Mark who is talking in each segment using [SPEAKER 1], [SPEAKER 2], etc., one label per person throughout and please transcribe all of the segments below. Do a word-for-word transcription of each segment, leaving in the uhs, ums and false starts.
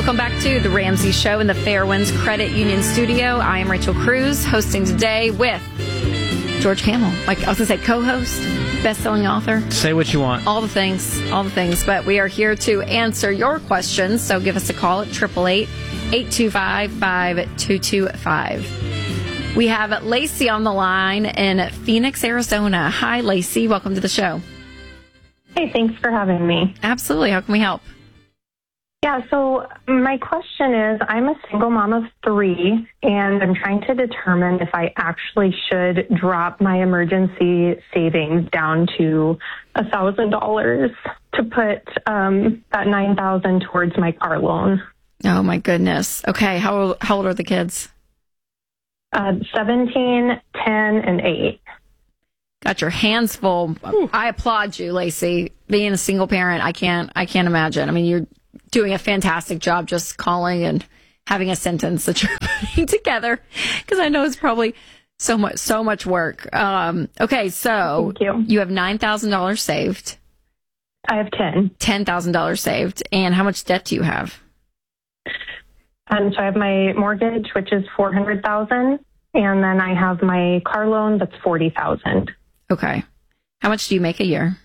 [SPEAKER 1] Welcome back to The Ramsey Show in the Fairwinds Credit Union studio. I am Rachel Cruz, hosting today with George Kamel. Like I was going to say, co-host, best-selling author.
[SPEAKER 2] Say what you want.
[SPEAKER 1] All the things, all the things. But we are here to answer your questions, so give us a call at eight eight eight, eight two five, five two two five. We have Lacey on the line in Phoenix, Arizona. Hi, Lacey. Welcome to the show.
[SPEAKER 3] Hey, thanks for having me.
[SPEAKER 1] Absolutely. How can we help?
[SPEAKER 3] Yeah, so my question is, I'm a single mom of three, and I'm trying to determine if I actually should drop my emergency savings down to one thousand dollars to put um, that nine thousand dollars towards my car loan.
[SPEAKER 1] Oh, my goodness. Okay, how old, how old are the kids?
[SPEAKER 3] Uh, seventeen, ten, and eight.
[SPEAKER 1] Got your hands full. Ooh. I applaud you, Lacey. Being a single parent, I can't, I can't imagine. I mean, you're doing a fantastic job just calling and having a sentence that you're putting together, because I know it's probably so much, so much work. Um, okay, so
[SPEAKER 3] Thank you.
[SPEAKER 1] you have nine thousand dollars saved.
[SPEAKER 3] I have ten.
[SPEAKER 1] ten thousand dollars saved. And how much debt do you have?
[SPEAKER 3] Um, so I have my mortgage, which is four hundred thousand dollars, and then I have my car loan that's forty thousand dollars.
[SPEAKER 1] Okay. How much do you make a year?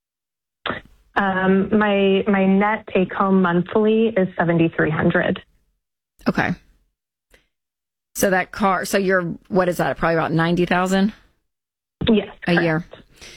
[SPEAKER 3] Um, my my net take home monthly is seventy-three hundred.
[SPEAKER 1] Okay. So that car, so you're, what is that? Probably about ninety thousand?
[SPEAKER 3] Yes.
[SPEAKER 1] A
[SPEAKER 3] correct.
[SPEAKER 1] year.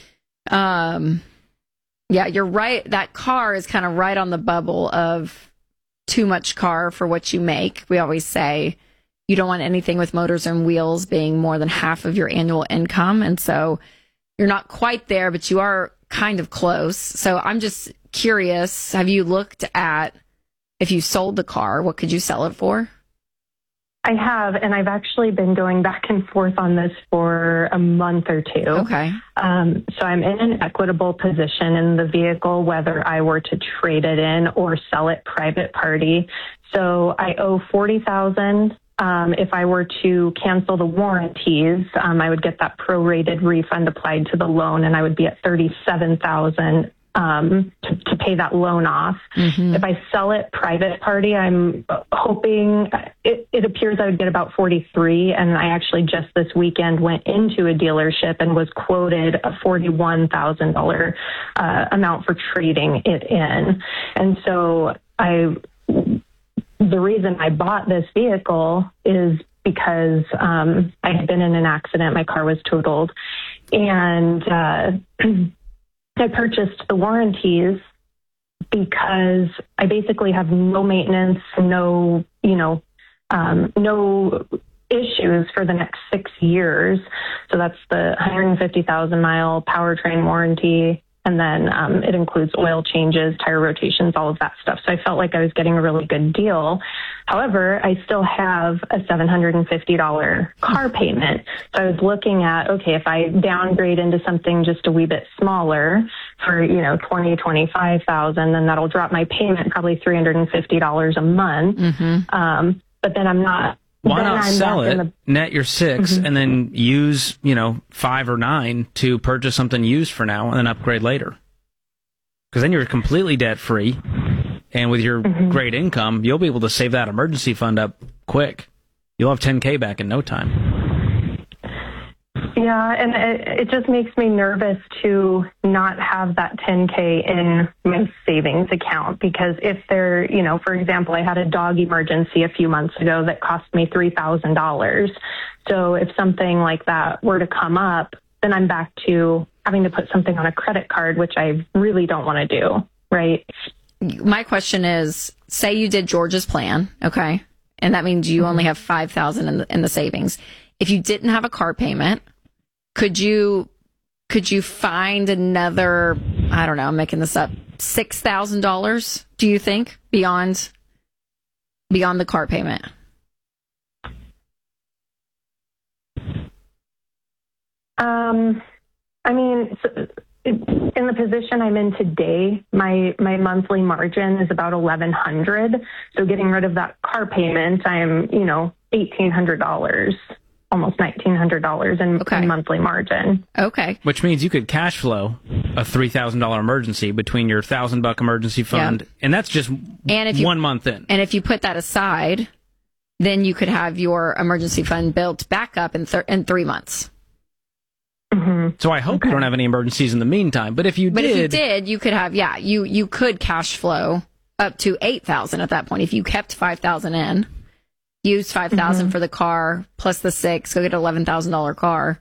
[SPEAKER 1] Um, yeah, you're right. That car is kind of right on the bubble of too much car for what you make. We always say you don't want anything with motors and wheels being more than half of your annual income. And so you're not quite there, but you are kind of close. So I'm just curious, have you looked at, if you sold the car, what could you sell it for?
[SPEAKER 3] I have, and I've actually been going back and forth on this for a month or two.
[SPEAKER 1] Okay.
[SPEAKER 3] Um, so I'm in an equitable position in the vehicle, whether I were to trade it in or sell it private party. So I owe forty thousand dollars. Um, if I were to cancel the warranties, um, I would get that prorated refund applied to the loan, and I would be at thirty-seven thousand dollars um, to, to pay that loan off. Mm-hmm. If I sell it private party, I'm hoping it, it appears I would get about forty-three, and I actually just this weekend went into a dealership and was quoted a forty-one thousand dollars uh, amount for trading it in. And so I. The reason I bought this vehicle is because um, I had been in an accident. My car was totaled. And uh, I purchased the warranties because I basically have no maintenance, no, you know, um, no issues for the next six years. So that's the one hundred fifty thousand mile powertrain warranty. And then um, it includes oil changes, tire rotations, all of that stuff. So I felt like I was getting a really good deal. However, I still have a seven hundred fifty dollars car payment. So I was looking at, okay, if I downgrade into something just a wee bit smaller for, you know, twenty, twenty-five thousand, then that'll drop my payment probably three hundred fifty dollars a month. Mm-hmm. Um, but then I'm not.
[SPEAKER 2] Why not sell it, the... net your six, mm-hmm. and then use, you know, five or nine to purchase something used for now and then upgrade later? Because then you're completely debt free, and with your mm-hmm. great income, you'll be able to save that emergency fund up quick. You'll have ten K back in no time.
[SPEAKER 3] Yeah, and it, it just makes me nervous to not have that ten K in my savings account, because if there, you know, for example, I had a dog emergency a few months ago that cost me three thousand dollars. So if something like that were to come up, then I'm back to having to put something on a credit card, which I really don't want to do, right?
[SPEAKER 1] My question is, say you did George's plan, okay? And that means you mm-hmm. only have five thousand dollars in the, in the savings. If you didn't have a car payment, Could you could you find another, I don't know, I'm making this up, six thousand dollars, do you think, beyond beyond the car payment?
[SPEAKER 3] Um, I mean, in the position I'm in today, my my monthly margin is about eleven hundred. So getting rid of that car payment, I'm, you know, eighteen hundred dollars almost nineteen hundred dollars in,
[SPEAKER 1] okay.
[SPEAKER 3] in monthly margin.
[SPEAKER 1] Okay.
[SPEAKER 2] Which means you could cash flow a three thousand dollars emergency between your one thousand buck emergency fund,
[SPEAKER 1] yeah.
[SPEAKER 2] and that's just
[SPEAKER 1] and if you,
[SPEAKER 2] one month in.
[SPEAKER 1] And if you put that aside, then you could have your emergency fund built back up in, th- in three months.
[SPEAKER 3] Mm-hmm.
[SPEAKER 2] So I hope okay. you don't have any emergencies in the meantime. But if you
[SPEAKER 1] but
[SPEAKER 2] did...
[SPEAKER 1] But if you did, you could have, yeah, you, you could cash flow up to eight thousand dollars at that point. If you kept five thousand dollars in, used five thousand dollars mm-hmm. for the car, plus the six, go get an eleven thousand dollars car.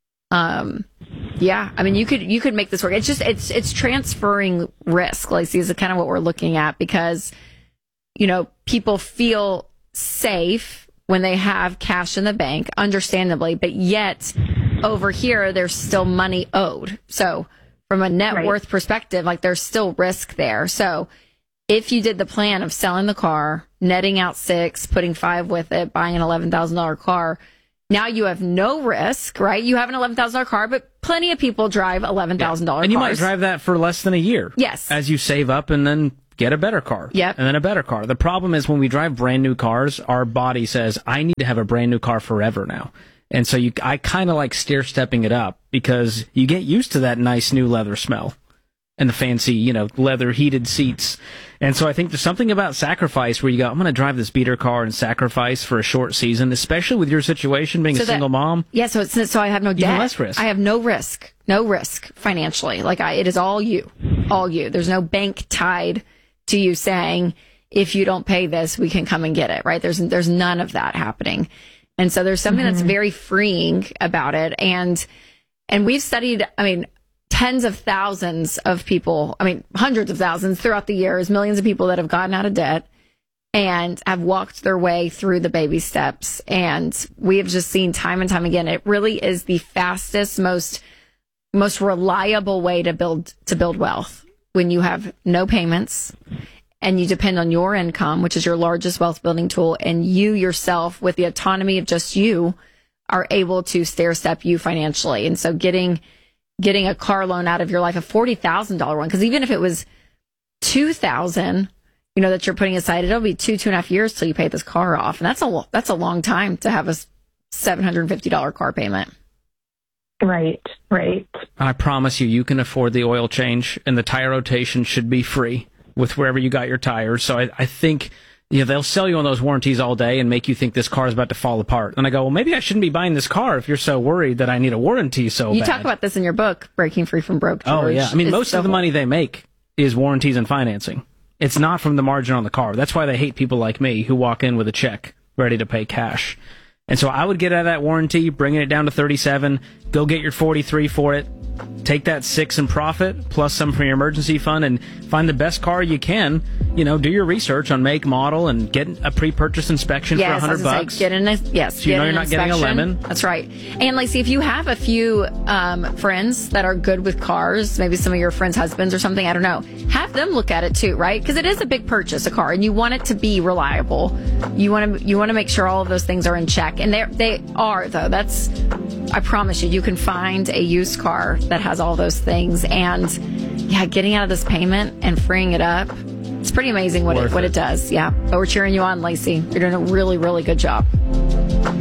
[SPEAKER 1] Um, yeah, I mean, you could you could make this work. It's just, it's it's transferring risk, Lacey, is kind of what we're looking at, because, you know, people feel safe when they have cash in the bank, understandably, but yet over here, there's still money owed. So from a net right. worth perspective, like there's still risk there. So if you did the plan of selling the car, netting out six, putting five with it, buying an eleven thousand dollars car, now you have no risk, right? You have an eleven thousand dollars car, but plenty of people drive eleven thousand dollars
[SPEAKER 2] yeah. And you
[SPEAKER 1] cars.
[SPEAKER 2] might drive that for less than a year.
[SPEAKER 1] Yes.
[SPEAKER 2] As you save up and then get a better car.
[SPEAKER 1] Yep.
[SPEAKER 2] And then a better car. The problem is when we drive brand new cars, our body says, I need to have a brand new car forever now. And so you, I kind of like stair-stepping it up, because you get used to that nice new leather smell and the fancy, you know, leather heated seats. And so I think there's something about sacrifice where you go, I'm going to drive this beater car and sacrifice for a short season, especially with your situation being
[SPEAKER 1] so
[SPEAKER 2] a
[SPEAKER 1] that,
[SPEAKER 2] single mom.
[SPEAKER 1] Yeah, so it's so I have no debt.
[SPEAKER 2] Even less risk.
[SPEAKER 1] I have no risk, no risk financially. Like I, it is all you, all you. There's no bank tied to you saying, if you don't pay this, we can come and get it, right? There's there's none of that happening. And so there's something mm-hmm. that's very freeing about it. And and we've studied, I mean, tens of thousands of people, I mean, hundreds of thousands throughout the years, millions of people that have gotten out of debt and have walked their way through the baby steps. And we have just seen time and time again, it really is the fastest, most most reliable way to build to build wealth when you have no payments and you depend on your income, which is your largest wealth building tool, and you yourself, with the autonomy of just you, are able to stair step you financially. And so getting getting a car loan out of your life, a forty thousand dollars one, because even if it was two thousand dollars, you know, that you're putting aside, it'll be two, two and a half years till you pay this car off. And that's a, that's a long time to have a seven hundred fifty dollars car payment.
[SPEAKER 3] Right, right.
[SPEAKER 2] I promise you, you can afford the oil change, and the tire rotation should be free with wherever you got your tires. So I, I think, you know, they'll sell you on those warranties all day and make you think this car is about to fall apart. And I go, well, maybe I shouldn't be buying this car if you're so worried that I need a warranty so
[SPEAKER 1] you
[SPEAKER 2] bad.
[SPEAKER 1] You talk about this in your book, Breaking Free from Broke, George.
[SPEAKER 2] Oh, yeah. I mean,
[SPEAKER 1] it's
[SPEAKER 2] most
[SPEAKER 1] so
[SPEAKER 2] of the money they make is warranties and financing. It's not from the margin on the car. That's why they hate people like me who walk in with a check ready to pay cash. And so I would get out of that warranty, bringing it down to thirty-seven, go get your forty-three for it, take that six in profit, plus some from your emergency fund, and find the best car you can. You know, do your research on make, model, and get a pre-purchase inspection
[SPEAKER 1] yes,
[SPEAKER 2] for a hundred bucks.
[SPEAKER 1] Say, get an, yes,
[SPEAKER 2] so you
[SPEAKER 1] get
[SPEAKER 2] know
[SPEAKER 1] an
[SPEAKER 2] you're not
[SPEAKER 1] inspection.
[SPEAKER 2] getting a lemon.
[SPEAKER 1] That's right. And Lacey, if you have a few um, friends that are good with cars, maybe some of your friends' husbands or something, I don't know, have them look at it too, right? Because it is a big purchase, a car, and you want it to be reliable. You want to you want to make sure all of those things are in check, and they they are though. That's, I promise you, you can find a used car that has all those things. And yeah, getting out of this payment and freeing it up, it's pretty amazing what it, what it does. Yeah. But we're cheering you on, Lacey. You're doing a really, really good job.